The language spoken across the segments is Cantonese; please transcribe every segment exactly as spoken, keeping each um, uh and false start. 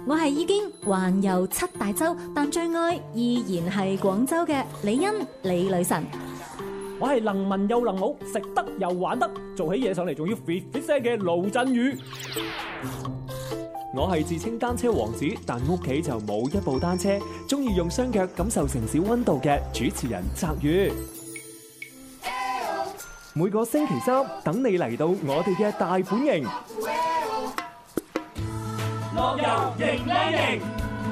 我係已經環遊七大洲，但最愛依然係廣州嘅李欣李女神。 我係能文又能武，食得又玩得，做起嘢上嚟仲要 fit fit 聲嘅盧振宇。 我係自稱單車王子，但屋企就冇一部單車，中意用雙腳感受城市溫度嘅主持人澤宇。每個星期三等你嚟到我哋嘅大本營， 樂遊型靚型。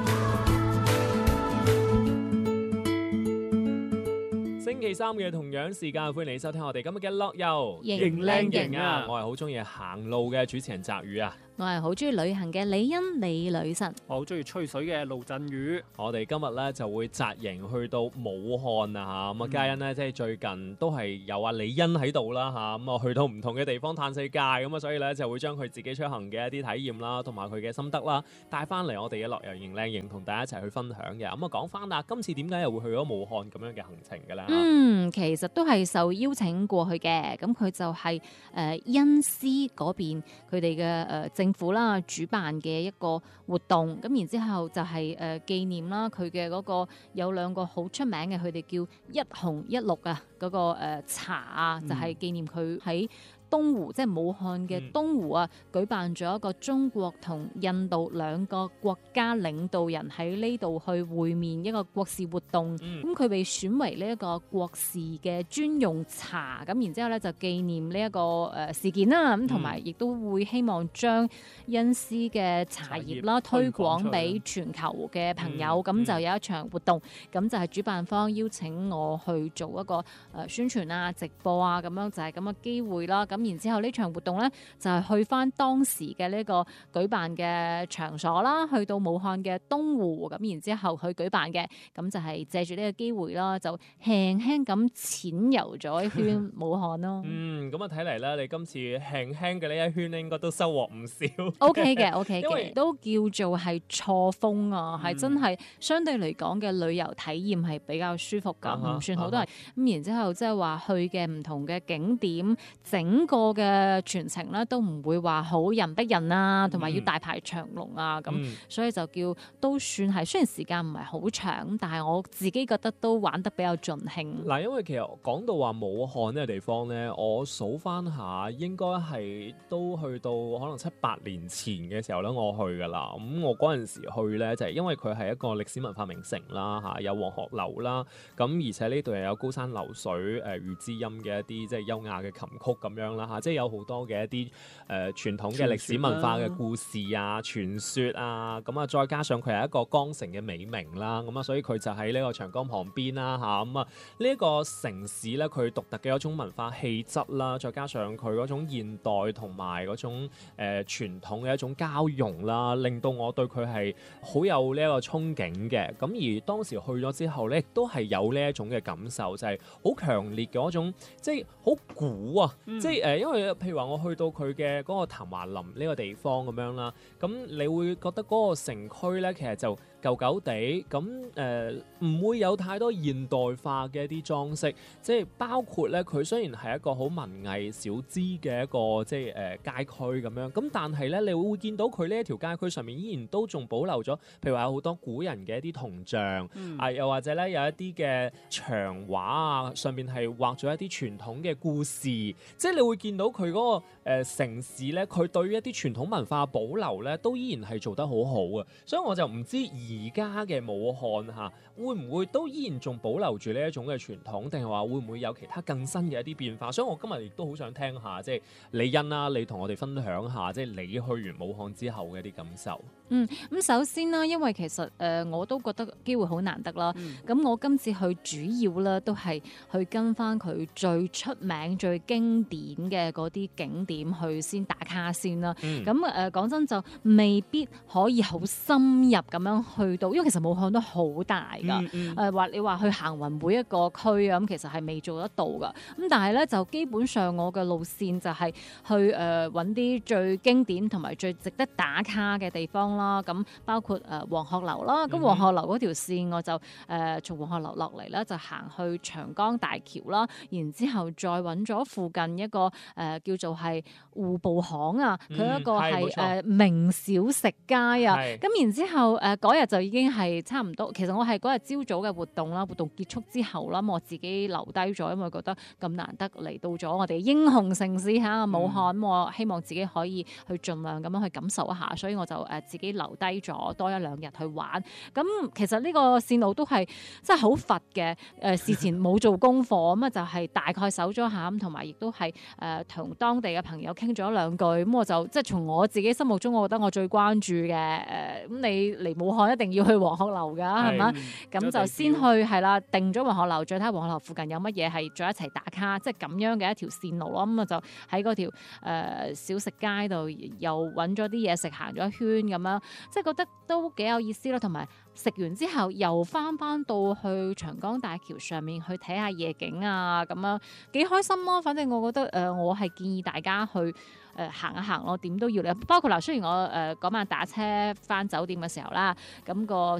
星期三嘅同樣時間，歡迎你收聽我哋今日嘅樂遊型靚型啊！我係好中意行路嘅主持人澤宇啊！ 我係好中意旅行嘅李欣李女神。 我好中意吹水嘅盧振宇。 我哋今日咧就會紮營去到武漢啊嚇，咁啊嘉欣咧即係最近都係有阿李欣喺度啦嚇，咁啊去到唔同嘅地方嘆世界，咁啊所以咧就會將佢自己出行嘅一啲體驗啦，同埋佢嘅心得啦，帶翻嚟我哋嘅樂遊型靚型，同大家一齊去分享嘅。咁啊講翻啦，今次點解又會去咗武漢咁樣嘅行程嘅咧？ 嗯，其實都係受邀請過去嘅，咁佢就係誒恩施嗰邊佢哋嘅誒政府啦主辦嘅一個活動，咁然之後就係誒紀念啦佢嘅嗰個有兩個好出名嘅，佢哋叫一紅一綠啊嗰個誒茶啊，就係紀念佢喺東湖，即係武漢嘅東湖啊，舉辦咗一個中國同印度兩個國家領導人喺呢度去會面一個國事活動。咁佢、嗯、被選為呢一個國事嘅專用茶，咁然之後咧就紀念呢一個誒事件啦。咁同埋亦都會希望將恩施嘅茶葉啦推廣俾全球嘅朋友。咁、嗯嗯、就有一場活動，咁就係主辦方邀請我去做一個誒宣傳啊、直播啊，咁樣就係咁嘅機會啦。咁然之後呢場活動咧就係去翻當時嘅呢個舉辦嘅場所啦，去到武漢嘅東湖，咁然之後去舉辦嘅，咁就係借住呢個機會啦，就輕輕咁淺遊咗一圈武漢咯。 嗯，咁啊睇嚟咧，你今次輕輕嘅呢一圈咧，應該都收穫唔少。 O K 嘅，O K 嘅， 為都叫做係錯峰啊，係、嗯、真係相對嚟講嘅旅遊體驗係比較舒服㗎，唔、uh huh, 算好多人。咁、uh huh. 然之後即係話去嘅唔同嘅景點，整個嘅全程咧都唔會話好人逼人啊，同埋要大排長龍啊，咁、嗯、所以就叫都算係，雖然時間唔係好長，但係我自己覺得都玩得比較盡興。 嗱，因為其實講到話武漢呢個地方咧，我數翻下應該係都去到可能七八年前嘅時候咧，我去噶啦。咁我嗰陣時去咧就係、是、因為佢係一個歷史文化名城啦，嚇有黃鶴樓啦，咁而且呢度又有高山流水、誒遇知音嘅一啲即係優雅嘅琴曲咁樣啦，嚇即係有好多嘅一啲誒、呃、傳統嘅歷史文化嘅故事啊、傳說啊，咁啊再加上佢係一個江城嘅美名啦，咁啊所以佢就喺呢個長江旁邊啦，嚇咁啊呢一個城市咧，佢獨特嘅一種文化氣質啦，再加上佢嗰種現代同埋嗰種誒、呃、傳統嘅一種交融啦，令到我對佢係好有呢一個憧憬嘅。咁而當時去咗之後咧，亦都係有呢一種嘅感受，就係好強烈嘅一種，即係好古啊，嗯、即係誒、呃，因為譬如話我去到佢嘅嗰個譚華林呢個地方咁樣啦，咁你會覺得嗰個城區咧，其實就舊舊地咁誒，唔會有太多現代化嘅一啲裝飾，即係包括咧，佢雖然係一個好文藝小資嘅一個即係誒、呃、街區咁樣，咁但係咧，你會見到佢呢一條街區上面依然都仲保留咗，譬如話有好多古人嘅一啲銅像、嗯、啊，又或者咧有一啲嘅牆畫啊，上面係畫咗一啲傳統嘅故事，即係你會見到佢嗰、嗰個、呃、城市咧，佢對於一啲傳統文化保留咧，都依然係做得好好啊，所以我就唔知而家嘅武漢嚇會唔會都依然仲保留住呢一種嘅傳統，定係話會唔會有其他更新嘅一啲變化？所以我今日亦都好想聽下，即係李欣啦，你同我哋分享下，即係你去完武漢之後嘅一啲感受。 嗯，咁首先啦，因為其實誒、呃、我都覺得機會好難得啦。咁、嗯、我今次去主要咧都係去跟翻佢最出名、最經典嘅嗰啲景點去先打卡先啦。咁誒講真就未必可以好深入咁樣去到，因為其實武漢都好大㗎。誒話、嗯嗯呃、你話去行勻每一個區啊，咁其實係未做得到㗎。咁但係咧就基本上我嘅路線就係去誒揾啲最經典同埋最值得打卡嘅地方。 啦，咁包括誒黃鶴樓啦，咁嗯黃鶴樓嗰條線我就誒、呃、從黃鶴樓落嚟啦，就行去長江大橋啦，然之後再揾咗附近一個誒、呃、叫做係戶部巷啊，佢、 嗯一個係誒、 係冇錯呃、名小食街啊， 係咁然之後誒嗰日就已經係差唔多，其實我係嗰日朝早嘅活動啦，活動結束之後啦，我自己留低咗，因為覺得咁難得嚟到咗我哋英雄城市嚇武漢， 嗯、 我希望自己可以去盡量咁樣去感受一下，所以我就誒自己留低咗多一兩日去玩。咁其實呢個線路都係真係好佛嘅，誒事前冇做功課咁啊，就係大概搜咗下咁，同埋亦都係誒同當地嘅朋友傾咗兩句，咁我就即係從我自己心目中，我覺得我最關注嘅誒咁你嚟武漢一定要去黃鶴樓㗎，係咪？咁就先去係啦，定咗黃鶴樓，再睇下黃鶴樓附近有乜嘢係再一齊打卡，即係咁樣嘅一條線路咯。咁啊就喺嗰條、呃、小食街度又揾咗啲嘢食，行咗一圈咁樣，即係覺得都幾有意思咯。同埋食完之後又翻翻到去長江大橋上面去睇下夜景啊，咁樣幾開心咯。反正我覺得誒、呃，我係建議大家去。誒、呃、行一行咯，點都要你。包括嗱，雖然我誒嗰、呃、晚打車翻酒店嘅時候啦，咁、個